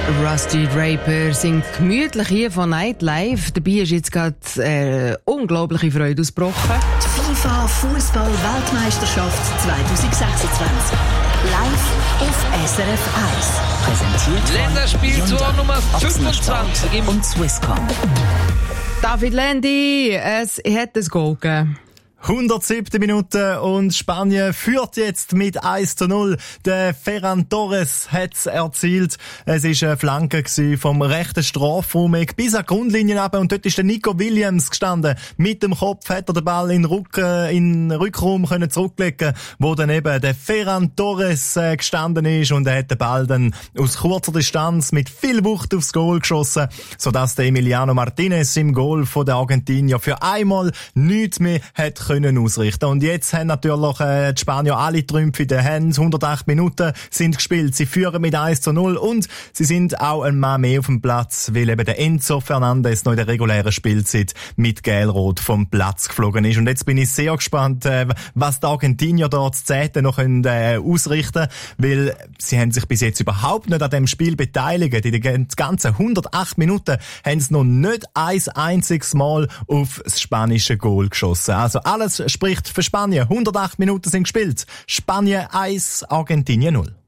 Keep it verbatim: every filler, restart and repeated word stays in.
Rusty Draper singt gemütlich hier von Nightlife. Dabei ist jetzt gerade äh, unglaubliche Freude ausgebrochen. Die FIFA Fußball-Weltmeisterschaft zwanzig sechsundzwanzig. Live auf S R F eins. Präsentiert Länderspiel Tor Nummer fünfundzwanzig und Swisscom. David Lendi, es hat ein Goal gegeben. hundertsiebte Minute und Spanien führt jetzt mit eins zu null. Der Ferran Torres hat's erzielt. Es war eine Flanke vom rechten Strafraum bis an die Grundlinie runter und dort ist der Nico Williams gestanden. Mit dem Kopf hat er den Ball in den Rücken, in den Rückraum können zurücklegen, wo dann eben der Ferran Torres äh, gestanden ist und er hat den Ball dann aus kurzer Distanz mit viel Wucht aufs Goal geschossen, sodass der Emiliano Martinez im Goal von der Argentinier für einmal nichts mehr hat können ausrichten. Und jetzt haben natürlich äh, die Spanier alle Trümpfe in den Händen. hundertacht Minuten sind gespielt. Sie führen mit eins zu null und sie sind auch ein Mann mehr auf dem Platz, weil eben der Enzo Fernandes noch in der regulären Spielzeit mit Gelrot vom Platz geflogen ist. Und jetzt bin ich sehr gespannt, äh, was die Argentinier dort zu Zehnten noch können, äh, ausrichten, weil sie haben sich bis jetzt überhaupt nicht an dem Spiel beteiligt. In den ganzen hundertacht Minuten haben sie noch nicht ein einziges Mal auf das spanische Goal geschossen. Also alles spricht für Spanien. hundertacht Minuten sind gespielt. Spanien eins, Argentinien null.